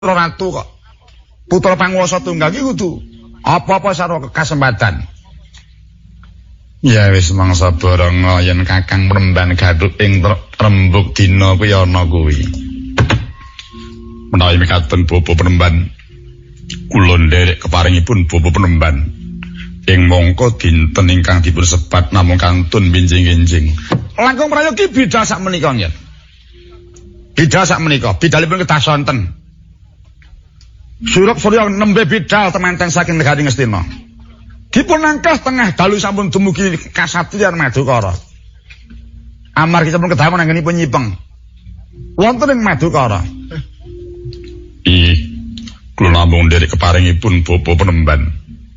ratu kok. Putra panguwasa tunggal iki kudu apa-apa sarwa kesempatan. Ya wis mangsa barang yen Kakang Premban Gathuk ing rembug dina kuwi ana kuwi. Menawi mekaten Bapa Premban kula nderek keparingipun Bapa Premban ing mangka dinten ingkang dipun sebat namung kantun binjing-binjing. Langkung prayogi bidhal sak menika nggih. Bidhal sak menika, bidhalipun kedah sonten. Surup Surya nembe bidhal temanten saking negari Ngastina. Dipun angkah tengah dalu sampun dumugi kasatriyan Madukara. Amargi sampun kedah anggenipun nyipeng. Wonten ing Madukara. Kula namung nderek keparingipun Bapa Premban.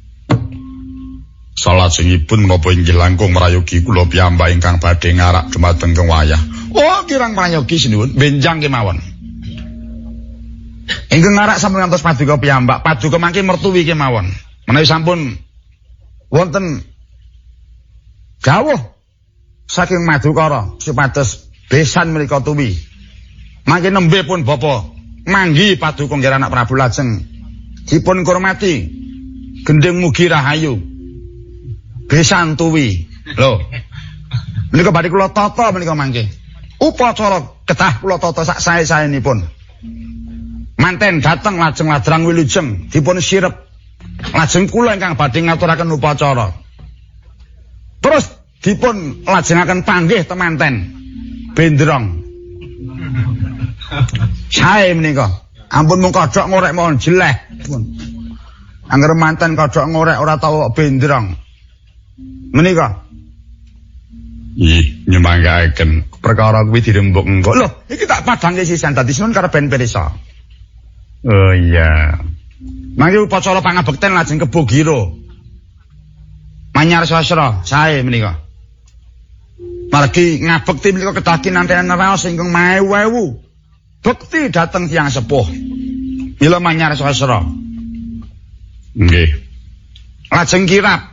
Salajengipun menapa inggih langkung mrayogi kula piyambak ingkang badhe ngarak dumateng keng wayah. Oh, kirang prayogi sinuwun, benjang kemawon. Ingkang ngarak sampun ngantos paduka piyambak, paduka mangke mertuwi kemawon. Menawi sampun wonten gawuh saking Madukara supados besan menika tuwi. Mangke nembe pun Bapa manggi paduka nggih anak Prabu lajeng dipun ngurmati gendeng mugi rahayu. Besan tuwi. Lho. Menika badhe kula tata menika mangke. Upacara kedah kula tata sak sae-saenipun. Manten dateng lajeng ladrang wilujeng dipun sirep. Lajeng kula ingkang badhe ngaturaken upacara. Terus dipun lajengaken panggih temanten benderong. Sae menika. Ampun mung kodhok ngorek mawon jeleh. Angger manten kodhok ngorek ora tau benderong. Menika. Nyemanggaken perkara kuwi dirembug engko. Lho, iki tak padhangke sisan dadi sinun karo ben pirsa. Oh iya. Mangke upacara pangabekten lajeng kebogira. Manyar sastra sae menika. Margi ngabekti menika kedah kinantenan raos ingkang maewu. Bekti dhateng tiyang sepuh. Mila manyar sastra. Nggih. Lajeng kirap.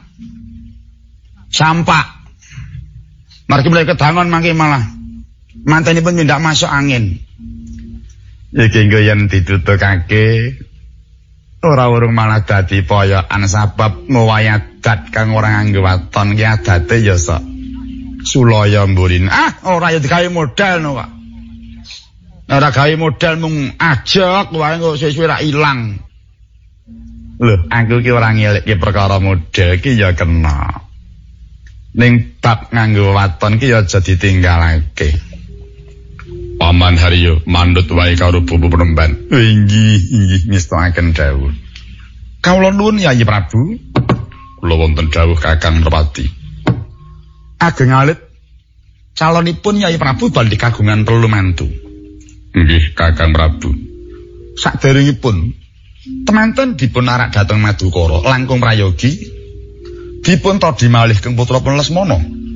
Sampak. Margi mulai kedangon mangke malah mantenipun mindak masuk angin. Iki nggo yen ditutukake ora urung malah dadi poyokan sabab ngowayadat kang ora nganggo waton ki adate ya sok sulaya mburin. Ora ya digawe modal no kok. Ora gawe modal mung ajak wae kok suwe-suwe ra ilang. Lho, aku ki ora ngelekke perkara modal ki ya kena. Ning bab nganggo waton ki aja ditinggalake. Paman Haryo mandut wae karo Bapa Premban. Inggih ngestakaken dawuh. Kawula nuwun Yayi Prabu. Kula wonten dawuh Kakang Merpati. Ageng alit calonipun Yayi Prabu badhe kagungan 3 mantu. Nggih Kakang Prabu. Saderengipun temanten dipun arak dhateng Madukara langkung prayogi dipun todhi malih keng putra Lesmana.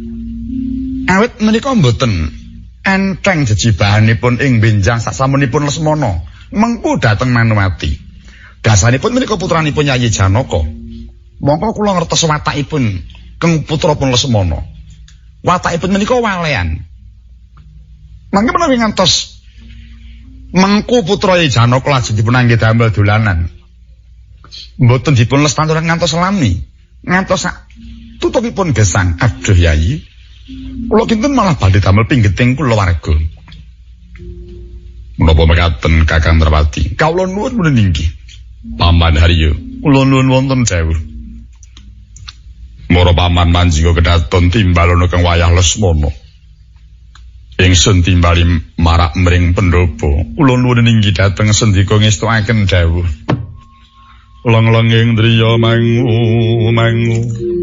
Awit menika mboten enteng jejibahanipun ing benjang sasamunipun Lesmana mengku dhateng Manowati. Dasanipun menika putranipun Yayi Janaka. Mongko kula ngertos watakipun keng putra Lesmana. Watakipun menika walean. Mangke menawi ngantos mengku putra Yayi Janaka lajeng dipun anggih damel dolanan. Mboten dipun lestanturaken ngantos lami. Ngantos tutupipun gesang. Aduh Yayi, kula kinten malah badhe damel pinggeting kula warga. Menapa mekaten Kakang Merpati? Kawula nuwun menawi inggih. Paman Haryo, kula nuwun wonten dawuh. Mara paman manjing kedaton timbalana kang wayah Lesmana. Ingsun timbali marak mring Pandhawa. Kula nuwun inggih dhateng sendika ngestukaken dawuh. Lang-langing driya mangu